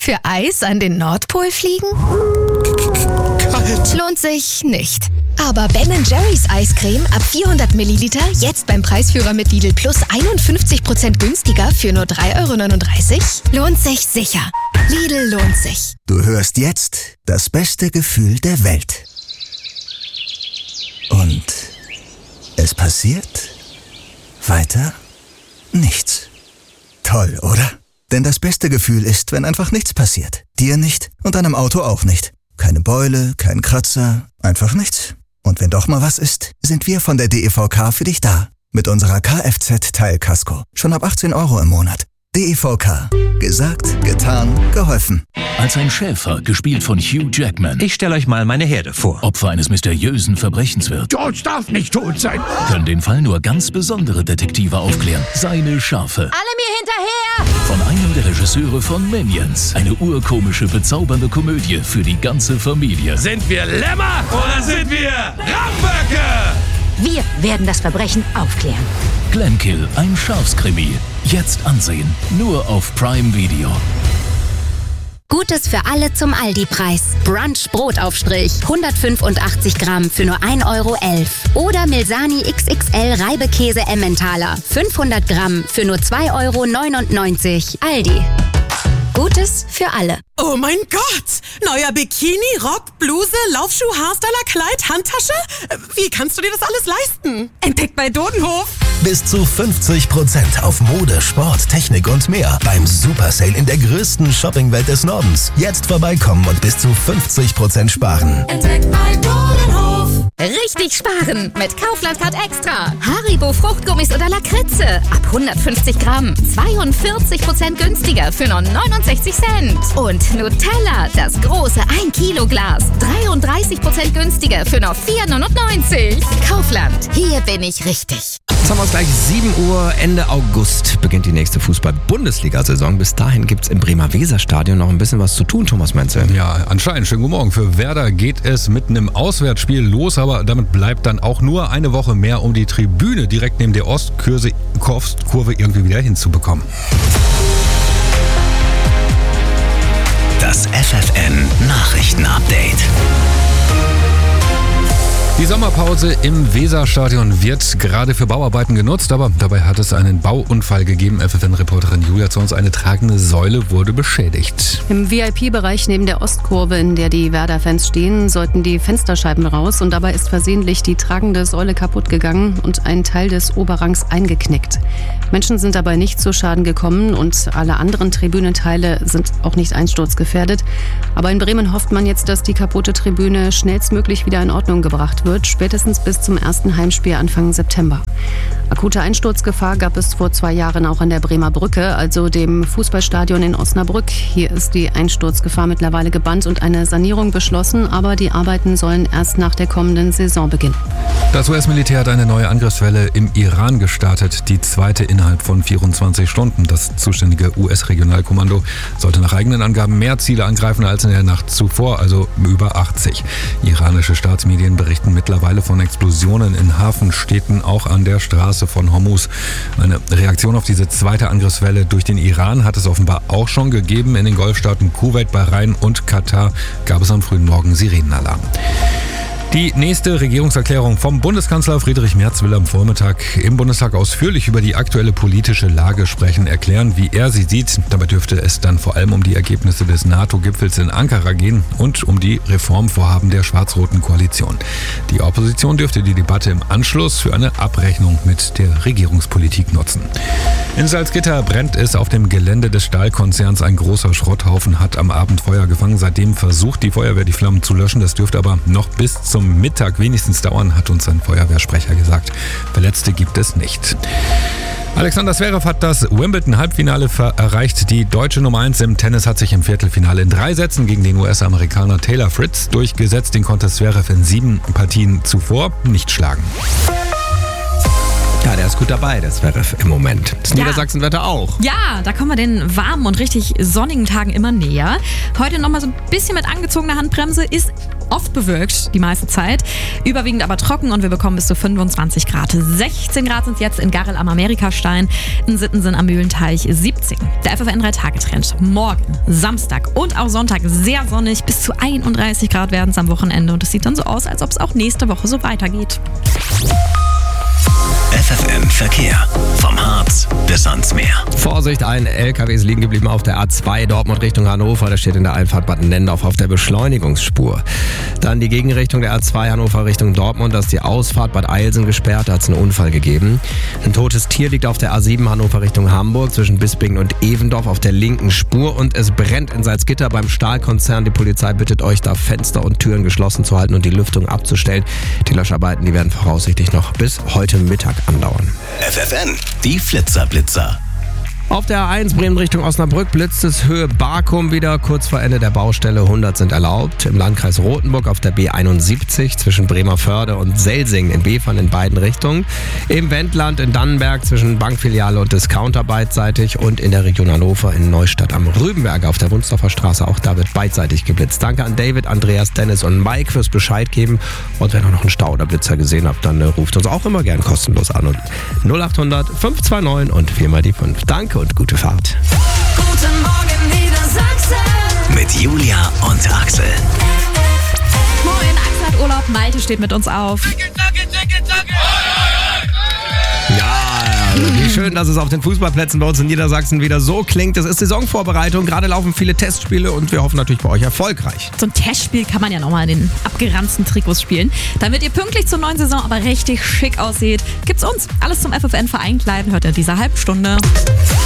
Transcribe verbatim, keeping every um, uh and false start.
Für Eis an den Nordpol fliegen? Kalt. Lohnt sich nicht. Aber Ben Jerry's Eiscreme ab vierhundert Milliliter jetzt beim Preisführer mit Lidl Plus einundfünfzig Prozent günstiger für nur drei Euro neununddreißig? Lohnt sich sicher. Lidl lohnt sich. Du hörst jetzt das beste Gefühl der Welt. Und es passiert weiter nichts. Toll, oder? Denn das beste Gefühl ist, wenn einfach nichts passiert. Dir nicht und deinem Auto auch nicht. Keine Beule, kein Kratzer, einfach nichts. Und wenn doch mal was ist, sind wir von der D E V K für dich da. Mit unserer Kfz-Teilkasko. Schon ab achtzehn Euro im Monat. D E V K. Gesagt, getan, geholfen. Als ein Schäfer, gespielt von Hugh Jackman. Ich stelle euch mal meine Herde vor. Opfer eines mysteriösen Verbrechens wird. George darf nicht tot sein. Können den Fall nur ganz besondere Detektive aufklären. Seine Schafe. Alle mir hinterher! Von einem der Regisseure von Minions. Eine urkomische, bezaubernde Komödie für die ganze Familie. Sind wir Lämmer oder sind wir Ramböcke? Wir werden das Verbrechen aufklären. Glenkill, ein Schafskrimi. Jetzt ansehen. Nur auf Prime Video. Gutes für alle zum Aldi-Preis. Brunch Brotaufstrich, hundertfünfundachtzig Gramm für nur ein Euro elf. Oder Milsani X X L Reibekäse Emmentaler, fünfhundert Gramm für nur zwei Euro neunundneunzig. Aldi. Gutes für alle. Oh mein Gott! Neuer Bikini, Rock, Bluse, Laufschuh, Haarstyler, Kleid, Handtasche? Wie kannst du dir das alles leisten? Entdeckt bei Dodenhof. Bis zu fünfzig Prozent auf Mode, Sport, Technik und mehr beim Super Sale in der größten Shoppingwelt des Nordens. Jetzt vorbeikommen und bis zu fünfzig Prozent sparen. Entdeckt bei Dodenhof. Richtig sparen mit Kaufland Card Extra. Haribo Fruchtgummis oder Lakritze ab hundertfünfzig Gramm. zweiundvierzig Prozent günstiger für nur neunundsechzig Cent. Und Nutella, das große ein Kilo Glas. dreiunddreißig Prozent günstiger für nur vier neunundneunzig. Kaufland, hier bin ich richtig. Jetzt haben wir es gleich sieben Uhr. Ende August beginnt die nächste Fußball-Bundesliga-Saison. Bis dahin gibt es im Bremer Weserstadion noch ein bisschen was zu tun, Thomas Menzel. Ja, anscheinend. Schönen guten Morgen. Für Werder geht es mit einem Auswärtsspiel los, aber damit bleibt dann auch nur eine Woche mehr, um die Tribüne direkt neben der Ostkurve irgendwie wieder hinzubekommen. Das F F N-Nachrichten-Update. Die Sommerpause im Weserstadion wird gerade für Bauarbeiten genutzt, aber dabei hat es einen Bauunfall gegeben. F F N-Reporterin Julia Zorns, eine tragende Säule wurde beschädigt. Im V I P-Bereich neben der Ostkurve, in der die Werder-Fans stehen, sollten die Fensterscheiben raus und dabei ist versehentlich die tragende Säule kaputt gegangen und ein Teil des Oberrangs eingeknickt. Menschen sind dabei nicht zu Schaden gekommen und alle anderen Tribünenteile sind auch nicht einsturzgefährdet. Aber in Bremen hofft man jetzt, dass die kaputte Tribüne schnellstmöglich wieder in Ordnung gebracht wird, spätestens bis zum ersten Heimspiel Anfang September. Akute Einsturzgefahr gab es vor zwei Jahren auch an der Bremer Brücke, also dem Fußballstadion in Osnabrück. Hier ist die Einsturzgefahr mittlerweile gebannt und eine Sanierung beschlossen, aber die Arbeiten sollen erst nach der kommenden Saison beginnen. Das U S-Militär hat eine neue Angriffswelle im Iran gestartet, die zweite innerhalb von vierundzwanzig Stunden. Das zuständige U S-Regionalkommando sollte nach eigenen Angaben mehr Ziele angreifen als in der Nacht zuvor, also über achtzig. Iranische Staatsmedien berichten mittlerweile von Explosionen in Hafenstädten, auch an der Straße von Hormuz. Eine Reaktion auf diese zweite Angriffswelle durch den Iran hat es offenbar auch schon gegeben. In den Golfstaaten Kuwait, Bahrain und Katar gab es am frühen Morgen Sirenenalarm. Die nächste Regierungserklärung vom Bundeskanzler Friedrich Merz will am Vormittag im Bundestag ausführlich über die aktuelle politische Lage sprechen, erklären, wie er sie sieht. Dabei dürfte es dann vor allem um die Ergebnisse des NATO-Gipfels in Ankara gehen und um die Reformvorhaben der schwarz-roten Koalition. Die Opposition dürfte die Debatte im Anschluss für eine Abrechnung mit der Regierungspolitik nutzen. In Salzgitter brennt es auf dem Gelände des Stahlkonzerns. Ein großer Schrotthaufen hat am Abend Feuer gefangen. Seitdem versucht die Feuerwehr, die Flammen zu löschen. Das dürfte aber noch bis zum Mittag wenigstens dauern, hat uns ein Feuerwehrsprecher gesagt. Verletzte gibt es nicht. Alexander Zverev hat das Wimbledon-Halbfinale erreicht. Die deutsche Nummer eins im Tennis hat sich im Viertelfinale in drei Sätzen gegen den U S-Amerikaner Taylor Fritz durchgesetzt. Den konnte Zverev in sieben Partien zuvor nicht schlagen. Ja, der ist gut dabei, der Zverev im Moment. Das Ja. Niedersachsenwetter auch. Ja, da kommen wir den warmen und richtig sonnigen Tagen immer näher. Heute nochmal so ein bisschen mit angezogener Handbremse. Ist oft bewölkt, die meiste Zeit. Überwiegend aber trocken und wir bekommen bis zu fünfundzwanzig Grad. sechzehn Grad sind jetzt in Garrel am Amerikastein, in Sittensen am Mühlenteich siebzehn. Der F F N drei Tage-Trend. Morgen, Samstag und auch Sonntag sehr sonnig. Bis zu einunddreißig Grad werden es am Wochenende und es sieht dann so aus, als ob es auch nächste Woche so weitergeht. F F M Verkehr. Vom Harz bis ans Meer. Vorsicht, ein L K W ist liegen geblieben auf der A zwei Dortmund Richtung Hannover. Der steht in der Einfahrt Bad Nendorf auf der Beschleunigungsspur. Dann die Gegenrichtung der A zwei Hannover Richtung Dortmund. Da ist die Ausfahrt Bad Eilsen gesperrt. Da hat es einen Unfall gegeben. Ein totes Tier liegt auf der A sieben Hannover Richtung Hamburg zwischen Bispingen und Evendorf auf der linken Spur. Und es brennt in Salzgitter beim Stahlkonzern. Die Polizei bittet euch, da Fenster und Türen geschlossen zu halten und die Lüftung abzustellen. Die Löscharbeiten, die werden voraussichtlich noch bis heute Mittag andauern. F F N, die Flitzerblitzer. Auf der A eins Bremen Richtung Osnabrück blitzt es Höhe Barkum wieder. Kurz vor Ende der Baustelle hundert sind erlaubt. Im Landkreis Rothenburg auf der B einundsiebzig zwischen Bremerförde und Selsingen in Befern in beiden Richtungen. Im Wendland in Dannenberg zwischen Bankfiliale und Discounter beidseitig. Und in der Region Hannover in Neustadt am Rübenberg auf der Wunsdorfer Straße. Auch da wird beidseitig geblitzt. Danke an David, Andreas, Dennis und Mike fürs Bescheid geben. Und wenn ihr noch einen Stau oder Blitzer gesehen habt, dann äh, ruft uns auch immer gern kostenlos an. Und null acht hundert fünf zwei neun und viermal die fünf. Danke und gute Fahrt. Guten Morgen Niedersachsen. Mit Julia und Axel. Moin, Axel hat Urlaub, Malte steht mit uns auf. Ja, wie schön, dass es auf den Fußballplätzen bei uns in Niedersachsen wieder so klingt. Es ist Saisonvorbereitung, gerade laufen viele Testspiele und wir hoffen natürlich bei euch erfolgreich. So ein Testspiel kann man ja nochmal in den abgeranzten Trikots spielen. Damit ihr pünktlich zur neuen Saison aber richtig schick aussieht, gibt's uns. Alles zum F F N-Vereinkleiden hört ihr in dieser halben Stunde.